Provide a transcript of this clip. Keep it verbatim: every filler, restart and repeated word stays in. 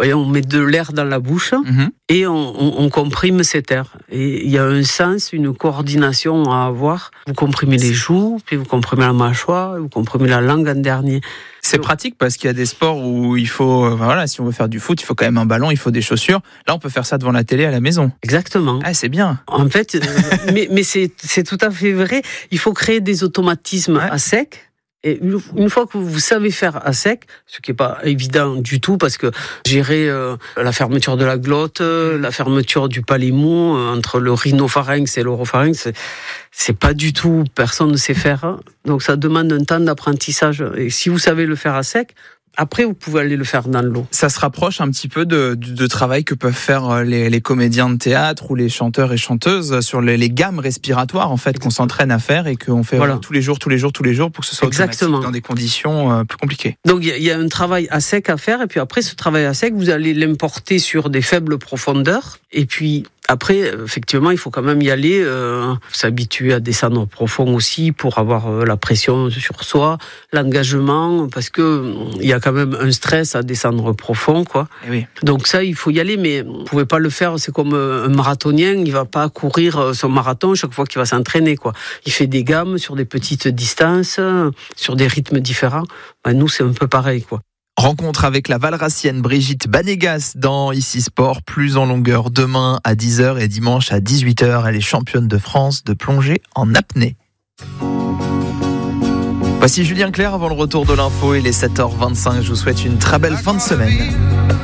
voyez, on met de l'air dans la bouche mmh. et on, on, on comprime cet air. Et il y a un sens, une coordination à avoir. Vous comprimez les joues, puis vous comprimez la mâchoire, vous comprimez la langue en dernier. C'est pratique parce qu'il y a des sports où il faut, voilà, si on veut faire du foot, il faut quand même un ballon, il faut des chaussures. Là, on peut faire ça devant la télé à la maison. Exactement. Ah, c'est bien. En fait, euh, mais, mais c'est, c'est tout à fait vrai. Il faut créer des automatismes ouais. à sec. Et une fois que vous savez faire à sec, ce qui n'est pas évident du tout, parce que gérer euh, la fermeture de la glotte, euh, la fermeture du palais mou, euh, entre le rhinopharynx et l'oropharynx, c'est, c'est pas du tout, personne ne sait faire. Hein. Donc ça demande un temps d'apprentissage. Et si vous savez le faire à sec, après, vous pouvez aller le faire dans l'eau. Ça se rapproche un petit peu de, de, de travail que peuvent faire les, les comédiens de théâtre ou les chanteurs et chanteuses sur les, les gammes respiratoires en fait qu'on s'entraîne à faire et qu'on fait voilà. tous les jours, tous les jours, tous les jours pour que ce soit Exactement. automatique dans des conditions euh, plus compliquées. Donc il y, y a un travail à sec à faire et puis après ce travail à sec, vous allez l'importer sur des faibles profondeurs et puis après, effectivement, il faut quand même y aller, euh, s'habituer à descendre profond aussi pour avoir euh, la pression sur soi, l'engagement, parce que il y a quand même un stress à descendre profond, quoi. Et oui. Donc ça, il faut y aller, mais vous pouvez pas le faire. C'est comme un marathonien, il va pas courir son marathon chaque fois qu'il va s'entraîner, quoi. Il fait des gammes sur des petites distances, sur des rythmes différents. Ben, nous, c'est un peu pareil, quoi. Rencontre avec la Valracienne Brigitte Banégas dans Ici Sport, plus en longueur demain à dix heures et dimanche à dix-huit heures. Elle est championne de France de plongée en apnée. Voici Julien Clerc avant le retour de l'info, il est sept heures vingt-cinq. Je vous souhaite une très belle fin de semaine.